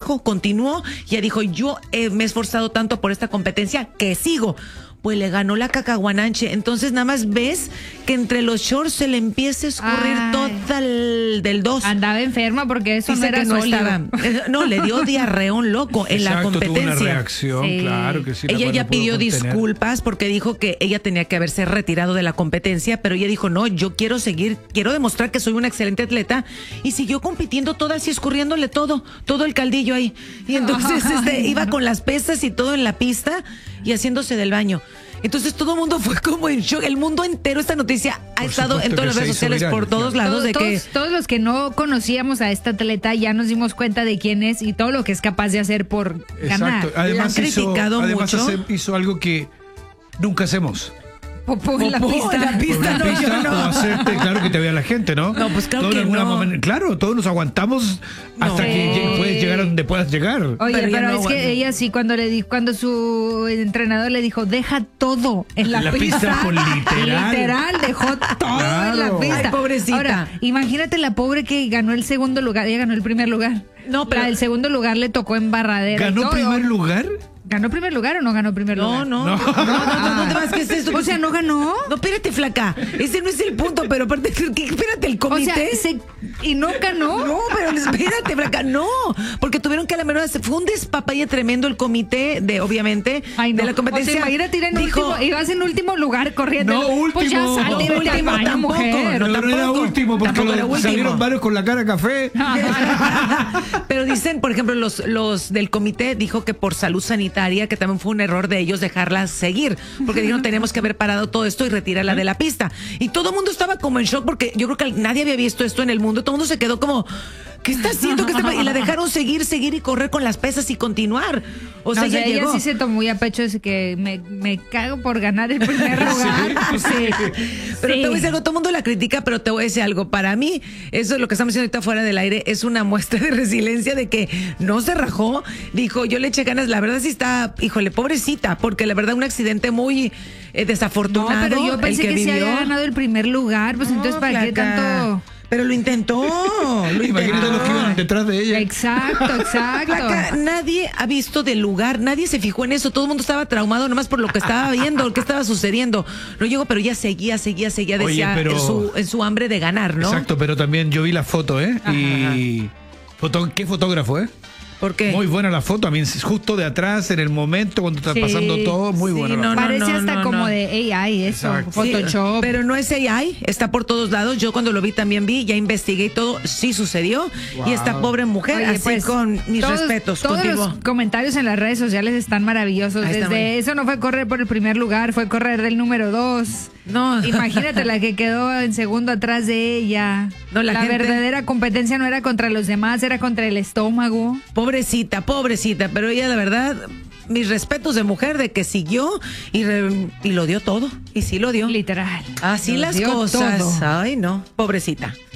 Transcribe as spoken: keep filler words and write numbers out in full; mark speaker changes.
Speaker 1: bajó, continuó. Y ella dijo, yo eh, me he esforzado tanto por esta competencia que sigo. Pues le ganó la cacahuananche. Entonces nada más ves que entre los shorts se le empieza a escurrir
Speaker 2: Ay.
Speaker 1: todo el, del dos.
Speaker 2: Andaba enferma porque eso
Speaker 1: Dice
Speaker 2: no era
Speaker 1: que no
Speaker 2: sólido.
Speaker 1: estaba. No, le dio diarreón loco en la
Speaker 3: Exacto,
Speaker 1: competencia.
Speaker 3: tuvo una reacción,
Speaker 2: Sí.
Speaker 3: claro que sí. la
Speaker 1: Ella
Speaker 3: cual
Speaker 1: ya
Speaker 3: no pudo
Speaker 1: pidió
Speaker 3: contener.
Speaker 1: disculpas porque dijo que ella tenía que haberse retirado de la competencia, pero ella dijo, no, yo quiero seguir, quiero demostrar que soy una excelente atleta, y siguió compitiendo toda así, escurriéndole todo, todo el caldillo ahí. Y entonces este, iba con las pesas y todo en la pista y haciéndose del baño. Entonces todo el mundo fue como en shock, el mundo entero, esta noticia ha
Speaker 3: Por
Speaker 1: estado en
Speaker 3: supuesto
Speaker 1: todas las
Speaker 3: que
Speaker 1: redes
Speaker 3: se hizo
Speaker 1: sociales
Speaker 3: viral,
Speaker 1: por todos
Speaker 3: claro.
Speaker 1: lados de
Speaker 2: todos,
Speaker 1: que...
Speaker 2: todos los que no conocíamos a esta atleta ya nos dimos cuenta de quién es y todo lo que es capaz de hacer por ganar.
Speaker 3: Exacto. Además,
Speaker 1: La han
Speaker 3: hizo,
Speaker 1: criticado
Speaker 3: además
Speaker 1: mucho.
Speaker 3: hace- hizo algo que nunca hacemos.
Speaker 2: Popó en la
Speaker 1: Popó
Speaker 2: pista.
Speaker 1: en la pista.
Speaker 3: Por una
Speaker 1: no, yo
Speaker 3: pista
Speaker 1: no.
Speaker 3: o hacerte, claro que te vea la gente, ¿no?
Speaker 1: No, pues claro
Speaker 3: Todo de
Speaker 1: que
Speaker 3: alguna
Speaker 1: no.
Speaker 3: manera- claro, todos nos aguantamos hasta
Speaker 1: No.
Speaker 3: que llegue- puedes llegar a donde puedas llegar.
Speaker 2: Oye,
Speaker 1: Pero
Speaker 2: pero,
Speaker 1: ella no
Speaker 2: es
Speaker 1: aguanta.
Speaker 2: que ella sí, cuando le di, cuando su entrenador le dijo, deja todo en la,
Speaker 3: La pista con literal.
Speaker 2: Literal, dejó todo en la
Speaker 3: Claro.
Speaker 2: pista.
Speaker 1: Ay, pobrecita.
Speaker 2: Ahora, imagínate la pobre que ganó el segundo lugar, ella ganó el primer lugar.
Speaker 1: No, pero-
Speaker 2: La del segundo lugar le tocó en barradera. y
Speaker 3: ¿Ganó
Speaker 2: todo.
Speaker 3: primer lugar?
Speaker 2: ¿Ganó primer lugar o no ganó primer
Speaker 1: No,
Speaker 2: lugar?
Speaker 1: no, no, no, no, no, no te vas, ¿qué es esto?
Speaker 2: O sea, ¿no ganó?
Speaker 1: No, espérate, flaca. Ese no es el punto, pero aparte, ¿qué? Espérate, el
Speaker 2: O
Speaker 1: comité.
Speaker 2: sea, se- y no ganó.
Speaker 1: No, pero espérate, flaca, no. Porque tuvieron que a la menor. Fue un despapalle tremendo el comité de, obviamente,
Speaker 2: Ay, no.
Speaker 1: de la competencia.
Speaker 2: O sea, imagínate ir en
Speaker 1: Dijo,
Speaker 2: último, ibas en último lugar corriendo.
Speaker 3: No,
Speaker 2: Pues ya
Speaker 3: último.
Speaker 2: salte, vete al
Speaker 1: Último
Speaker 2: baño,
Speaker 1: tampoco,
Speaker 2: mujer.
Speaker 1: no,
Speaker 3: No, no era
Speaker 1: tampoco.
Speaker 3: último porque
Speaker 1: Tampoco
Speaker 3: lo-
Speaker 1: era último.
Speaker 3: salieron varios con la cara café.
Speaker 1: Pero dicen, por ejemplo, los, los del comité dijo que por salud sanitaria, que también fue un error de ellos dejarla seguir, porque dijeron tenemos que haber parado todo esto y retirarla de la pista. Y todo el mundo estaba como en shock porque yo creo que nadie había visto esto en el mundo. Todo el mundo se quedó como, ¿qué está haciendo? ¿Qué está pa-?" Y la dejaron seguir, seguir y correr con las pesas y continuar. O sea,
Speaker 2: No,
Speaker 1: ya
Speaker 2: ella
Speaker 1: llegó.
Speaker 2: sí se tomó muy a pecho de que me, me cago por ganar el primer lugar. Pues sí.
Speaker 1: Pero
Speaker 2: Sí.
Speaker 1: te voy a decir algo, todo el mundo la critica, pero te voy a decir algo. Para mí, eso es lo que estamos haciendo ahorita fuera del aire, es una muestra de resiliencia de que no se rajó. Dijo, yo le eché ganas. La verdad sí está, híjole, pobrecita, porque la verdad un accidente muy eh,
Speaker 2: No,
Speaker 1: desafortunado.
Speaker 2: pero yo
Speaker 1: el
Speaker 2: pensé que, se
Speaker 1: vivió.
Speaker 2: había ganado el primer lugar, pues
Speaker 1: No,
Speaker 2: entonces ¿para qué
Speaker 1: flaca.
Speaker 2: tanto?
Speaker 1: Pero lo intentó. Lo
Speaker 3: Imagínate
Speaker 1: intentó.
Speaker 3: los que iban detrás de ella.
Speaker 2: Exacto, exacto.
Speaker 1: Flaca, nadie ha visto del lugar, nadie se fijó en eso, todo el mundo estaba traumado nomás por lo que estaba viendo, lo que estaba sucediendo. No llegó, pero ya seguía, seguía, seguía,
Speaker 3: Oye,
Speaker 1: decía
Speaker 3: pero-
Speaker 1: en, su, en su hambre de ganar, ¿no?
Speaker 3: Exacto, pero también yo vi la foto, ¿eh?
Speaker 1: Ajá,
Speaker 3: y foto, ¿qué fotógrafo, eh?
Speaker 1: ¿Por qué?
Speaker 3: Muy buena la foto, a mí justo de atrás, en el momento cuando está
Speaker 2: Sí,
Speaker 3: pasando todo, muy
Speaker 1: sí,
Speaker 3: buena la
Speaker 1: no,
Speaker 3: foto.
Speaker 2: Parece
Speaker 1: no,
Speaker 2: hasta
Speaker 1: no,
Speaker 2: como
Speaker 1: no.
Speaker 2: de A I eso,
Speaker 3: Exacto.
Speaker 1: Sí,
Speaker 2: Photoshop.
Speaker 1: pero no es A I, está por todos lados. Yo cuando lo vi también vi, ya investigué y todo, sí sucedió.
Speaker 3: Wow.
Speaker 1: Y esta pobre mujer,
Speaker 2: Oye,
Speaker 1: así
Speaker 2: pues,
Speaker 1: con mis
Speaker 2: todos-
Speaker 1: respetos,
Speaker 2: Todos
Speaker 1: contigo.
Speaker 2: los comentarios en las redes sociales están maravillosos.
Speaker 1: Ahí está
Speaker 2: Desde
Speaker 1: muy-
Speaker 2: eso no fue correr por el primer lugar, fue correr del número dos.
Speaker 1: No.
Speaker 2: Imagínate la que quedó en segundo atrás de ella.
Speaker 1: No, la
Speaker 2: la
Speaker 1: gente-
Speaker 2: verdadera competencia no era contra los demás, era contra el estómago.
Speaker 1: Pobrecita, pobrecita, pero ella, la verdad, mis respetos de mujer, de que siguió y, re- y lo dio todo. Y sí lo dio.
Speaker 2: Literal.
Speaker 1: Así
Speaker 2: Lo
Speaker 1: las
Speaker 2: dio
Speaker 1: cosas.
Speaker 2: todo.
Speaker 1: Ay, no, pobrecita.